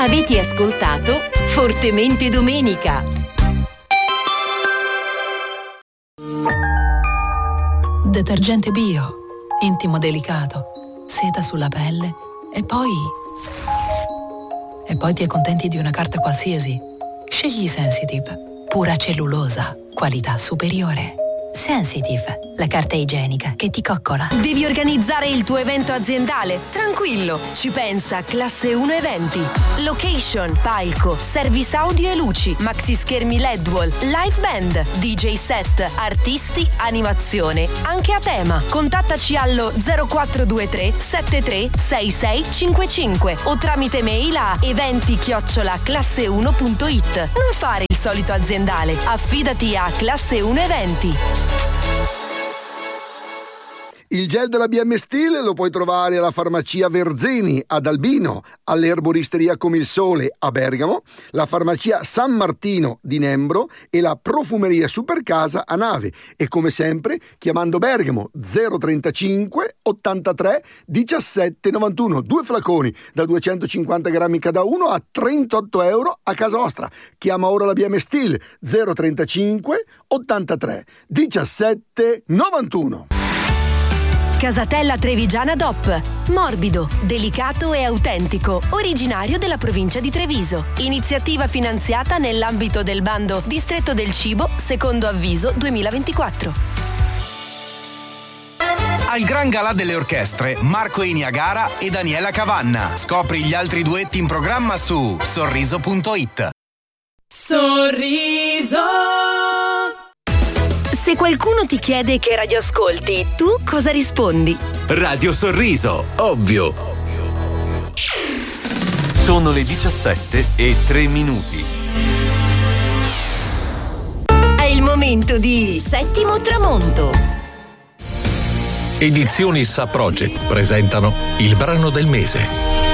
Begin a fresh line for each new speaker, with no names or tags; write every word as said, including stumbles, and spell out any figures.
Avete ascoltato Fortemente Domenica.
Detergente bio, intimo delicato, seta sulla pelle e poi... E poi ti accontenti di una carta qualsiasi. Scegli Sensitive, pura cellulosa, qualità superiore. Sensitive, la carta igienica che ti coccola.
Devi organizzare il tuo evento aziendale? Tranquillo, ci pensa Classe uno Eventi. Location, palco, service audio e luci, maxi schermi L E D wall, live band, D J set, artisti, animazione, anche a tema. Contattaci allo zero quattro due tre sette tre sei sei cinque cinque o tramite mail a eventi chiocciola classe uno punto it. Non fare il solito aziendale, affidati a Classe uno Eventi.
Il gel della B M Steel lo puoi trovare alla farmacia Verzeni ad Albino, all'erboristeria Come il Sole a Bergamo, la farmacia San Martino di Nembro e la profumeria Supercasa a Nave. E come sempre chiamando Bergamo zero trentacinque ottantatré diciassette novantuno, due flaconi da duecentocinquanta grammi cada uno a trentotto euro a casa vostra. Chiama ora la B M Steel zero trentacinque ottantatré diciassette novantuno.
Casatella Trevigiana D O P. Morbido, delicato e autentico, originario della provincia di Treviso. Iniziativa finanziata nell'ambito del bando Distretto del Cibo, secondo avviso duemilaventiquattro.
Al Gran Galà delle Orchestre, Marco Eniagara e Daniela Cavanna. Scopri gli altri duetti in programma su sorriso punto it.
Sorriso. Se qualcuno ti chiede che radio ascolti, tu cosa rispondi?
Radio Sorriso, ovvio. Sono le diciassette e tre minuti.
È il momento di Settimo Tramonto.
Edizioni Sa Project presentano il brano del mese.